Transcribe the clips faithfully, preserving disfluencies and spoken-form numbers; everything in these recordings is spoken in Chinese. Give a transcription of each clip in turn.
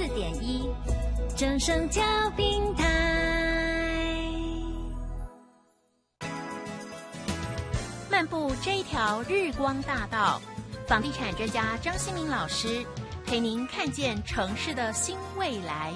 四点一，正声调频台。漫步这一条日光大道，房地产专家张新民老师陪您看见城市的新未来。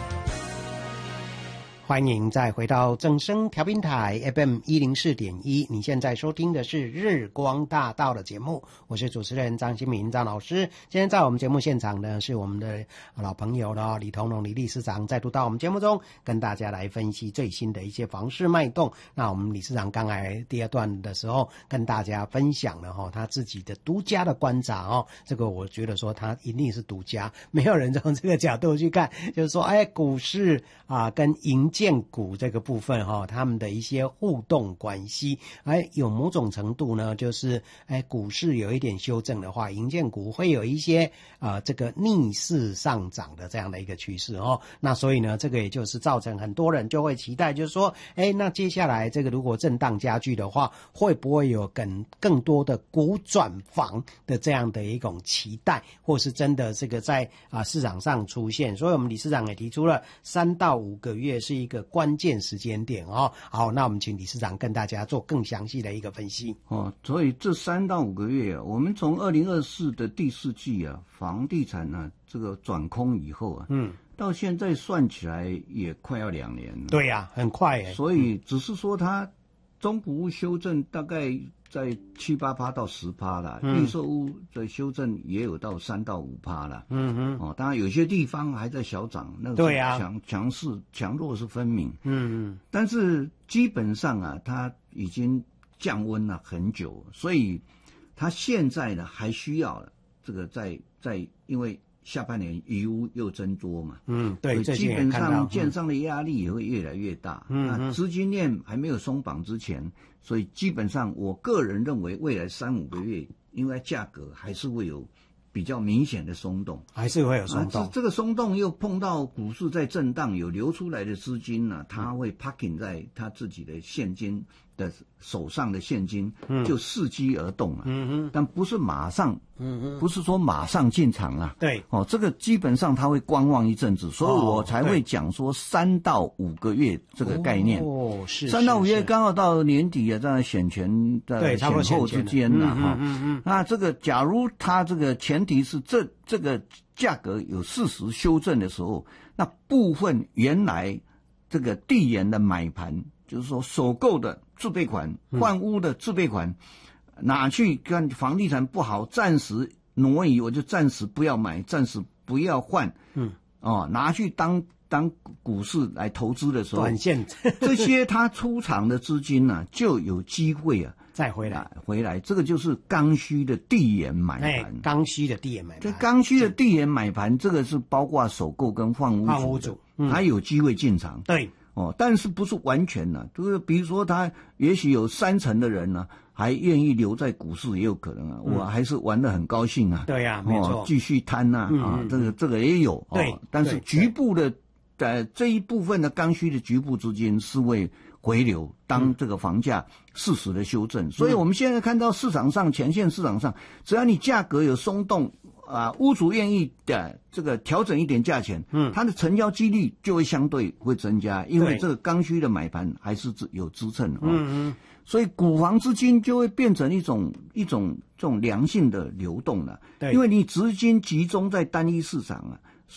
欢迎再回到正声调频台 F M 一零四点一，你现在收听的是日光大道的节目，我是主持人张新民张老师。今天在我们节目现场呢，是我们的老朋友了李同荣李理事长再度到我们节目中跟大家来分析最新的一些房市脉动。那我们理事长刚才第二段的时候跟大家分享了哈他自己的独家的观察哦，这个我觉得说他一定是独家，没有人从这个角度去看，就是说哎股市啊跟营建股这个部分哈、哦，他们的一些互动关系，哎，有某种程度呢，就是哎，股市有一点修正的话，营建股会有一些啊、呃、这个逆势上涨的这样的一个趋势哦。那所以呢，这个也就是造成很多人就会期待，就是说，哎，那接下来这个如果震荡加剧的话，会不会有更更多的股转房的这样的一种期待，或是真的这个在啊、呃、市场上出现？所以我们理事长也提出了三到五个月是一个关键时间点哦。好，那我们请理事长跟大家做更详细的一个分析哦。所以这三到五个月啊，我们从二零二四的第四季啊，房地产呢、啊、这个转空以后啊，嗯，到现在算起来也快要两年了。 对呀、啊，很快耶。 所以只是说它中古屋修正大概在七八趴到十趴啦，预售屋的修正也有到三到五趴啦。嗯嗯，哦，当然有些地方还在小涨，那个强强势强弱是分明。嗯嗯，但是基本上啊，它已经降温了很久，所以它现在呢还需要这个在在因为下半年余屋又增多嘛，嗯，对，基本上建商的压力也会越来越大。嗯，那资金链还没有松绑之前，所以基本上我个人认为未来三五个月应该价格还是会有比较明显的松动， 还是会有松动。啊、 这, 这个松动又碰到股市在震荡，有流出来的资金呢、啊，它会 parking 在它自己的现金的手上的现金，就伺机而动了。嗯嗯，但不是马上，嗯嗯，不是说马上进场了。 对， 哦，这个基本上它会观望一阵子，所以我才会讲说三到五个月这个概念。 哦，是三到五月刚好到年底啊，在选前在前后之间了哈。嗯嗯嗯。那这个假如它这个前提是这这个价格有事实修正的时候，那部分原来这个递延的买盘，就是说首购的自备款、换屋的自备款，嗯、拿去跟房地产不好，暂时挪移，我就暂时不要买，暂时不要换。嗯，哦，拿去当当股市来投资的时候， 短线这些他出场的资金呢、啊，就有机会啊。 再回来， 回来，这个就是刚需的递延买盘。 哎，刚需的递延买盘。 这刚需的递延买盘，这个是包括首购跟换屋换屋主， 嗯，还有机会进场。 对， 哦，但是不是完全呢、啊？就是比如说，他也许有三成的人呢、啊，还愿意留在股市，也有可能啊。嗯、我还是玩得很高兴啊。 对呀、啊，没错， 哦，继续摊呐 啊, 嗯、啊，这个这个也有。 对， 哦、但是局部的呃这一部分的刚需的局部资金是为回流，当这个房价适时的修正、嗯、所以我们现在看到市场上前线市场上，只要你价格有松动啊，屋主愿意的这个调整一点价钱，嗯，它的成交几率就会相对会增加，因为这个刚需的买盘还是有支撑的、哦、嗯嗯，所以股房资金就会变成一种一种这种良性的流动了，对，因为你资金集中在单一市场啊，